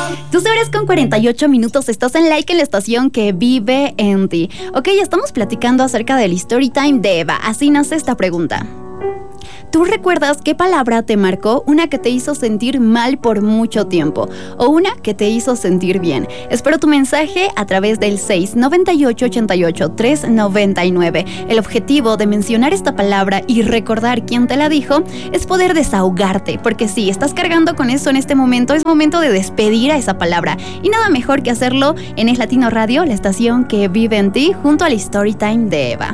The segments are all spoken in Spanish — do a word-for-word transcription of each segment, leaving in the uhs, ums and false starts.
doce horas con cuarenta y ocho minutos, estás en Like en la estación que vive en ti. Ok, estamos platicando acerca del Story Time de Eva. Así nace esta pregunta. ¿Tú recuerdas qué palabra te marcó? Una que te hizo sentir mal por mucho tiempo o una que te hizo sentir bien. Espero tu mensaje a través del seis noventa y ocho, ochenta y ocho, tres noventa y nueve. El objetivo de mencionar esta palabra y recordar quién te la dijo es poder desahogarte, porque si estás cargando con eso en este momento, es momento de despedir a esa palabra. Y nada mejor que hacerlo en Es Latino Radio, la estación que vive en ti, junto al Storytime de Eva.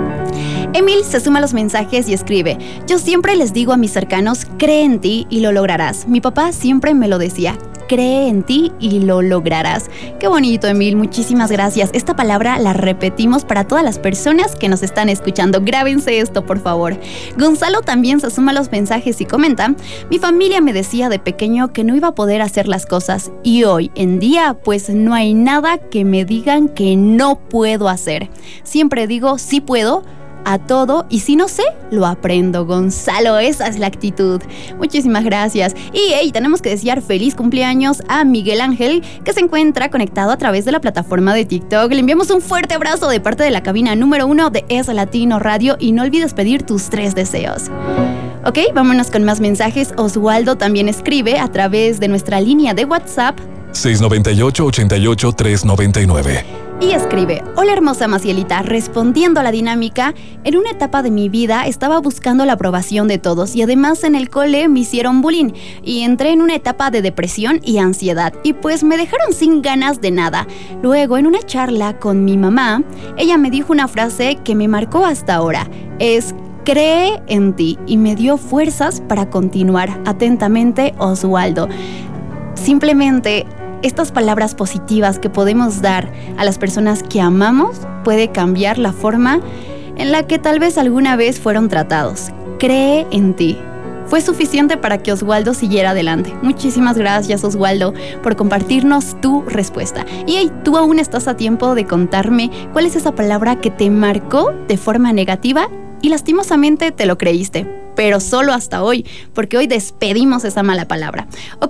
Emil se suma a los mensajes y escribe: yo siempre les digo a mis cercanos, cree en ti y lo lograrás. Mi papá siempre me lo decía, cree en ti y lo lograrás. Qué bonito, Emil, muchísimas gracias. Esta palabra la repetimos para todas las personas que nos están escuchando. Grábense esto, por favor. Gonzalo también se suma a los mensajes y comenta: mi familia me decía de pequeño que no iba a poder hacer las cosas y hoy en día pues no hay nada que me digan que no puedo hacer. Siempre digo sí puedo a todo y si no sé, lo aprendo. Gonzalo, esa es la actitud. Muchísimas gracias. Y hey, tenemos que desear feliz cumpleaños a Miguel Ángel, que se encuentra conectado a través de la plataforma de TikTok. Le enviamos un fuerte abrazo de parte de la cabina número uno de Es Latino Radio y no olvides pedir tus tres deseos. Ok, vámonos con más mensajes. Oswaldo también escribe a través de nuestra línea de WhatsApp seis noventa y ocho, ochenta y ocho, tres noventa y nueve. Y escribe: hola hermosa Macielita, respondiendo a la dinámica, en una etapa de mi vida estaba buscando la aprobación de todos y además en el cole me hicieron bullying y entré en una etapa de depresión y ansiedad y pues me dejaron sin ganas de nada. Luego en una charla con mi mamá, ella me dijo una frase que me marcó hasta ahora, es: cree en ti, y me dio fuerzas para continuar. Atentamente, Oswaldo. Simplemente estas palabras positivas que podemos dar a las personas que amamos puede cambiar la forma en la que tal vez alguna vez fueron tratados. Cree en ti. Fue suficiente para que Oswaldo siguiera adelante. Muchísimas gracias, Oswaldo, por compartirnos tu respuesta. Y hey, tú aún estás a tiempo de contarme cuál es esa palabra que te marcó de forma negativa y lastimosamente te lo creíste, pero solo hasta hoy, porque hoy despedimos esa mala palabra. ¿Ok?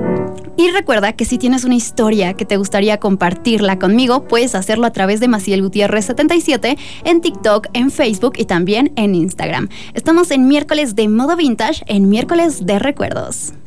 Y recuerda que si tienes una historia que te gustaría compartirla conmigo, puedes hacerlo a través de Maciel Gutiérrez setenta y siete en TikTok, en Facebook y también en Instagram. Estamos en miércoles de modo vintage, en miércoles de recuerdos.